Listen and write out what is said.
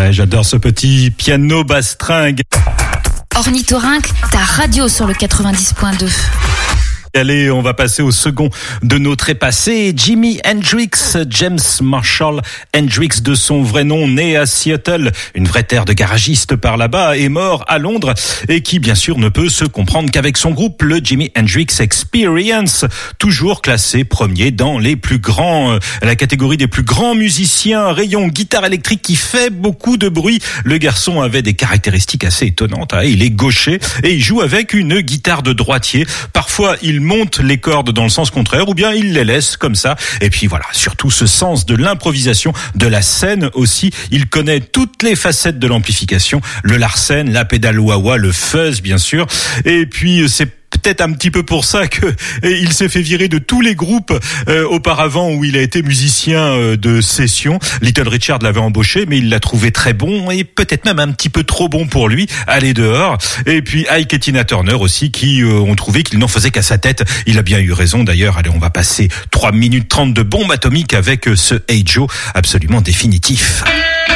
Ouais, j'adore ce petit piano bastringue. Ornithorynque, ta radio sur le 90.2. Allez, on va passer au second de nos trépassés. Jimi Hendrix, James Marshall Hendrix de son vrai nom, né à Seattle, une vraie terre de garagistes par là-bas, est mort à Londres et qui bien sûr ne peut se comprendre qu'avec son groupe, le Jimi Hendrix Experience, toujours classé premier dans les plus grands, la catégorie des plus grands musiciens, rayon guitare électrique qui fait beaucoup de bruit. Le garçon avait des caractéristiques assez étonnantes. Il est gaucher et il joue avec une guitare de droitier. Parfois, il monte les cordes dans le sens contraire ou bien il les laisse comme ça. Et puis voilà, surtout ce sens de l'improvisation, de la scène aussi. Il connaît toutes les facettes de l'amplification, le Larsen, la pédale wah-wah, le fuzz bien sûr. Et puis c'est peut-être un petit peu pour ça que il s'est fait virer de tous les groupes auparavant où il a été musicien de session. Little Richard l'avait embauché, mais il l'a trouvé très bon et peut-être même un petit peu trop bon pour lui. Allez dehors. Et puis Ike et Tina Turner aussi qui ont trouvé qu'il n'en faisait qu'à sa tête. Il a bien eu raison d'ailleurs. Allez, on va passer 3 minutes 30 de bombe atomique avec ce Hey Joe absolument définitif.